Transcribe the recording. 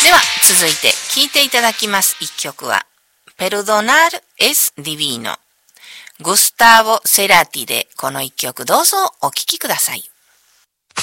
では続いて聴いていただきます一曲はPerdonar es divino。グスターボ・セラティでこの一曲どうぞお聴きください。